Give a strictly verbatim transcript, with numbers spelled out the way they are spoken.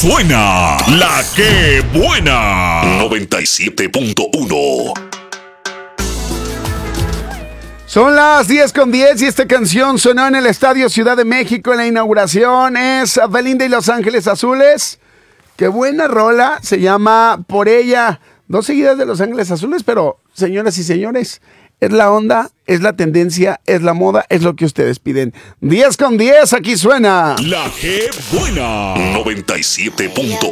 suena la que buena. noventa y siete punto uno. Son las diez con diez y esta canción sonó en el Estadio Ciudad de México en la inauguración. Es Belinda y Los Ángeles Azules. Qué buena rola, se llama Por Ella. Dos seguidas de Los Ángeles Azules, pero señoras y señores, es la onda, es la tendencia, es la moda, es lo que ustedes piden. diez con diez, aquí suena La que buena. noventa y siete punto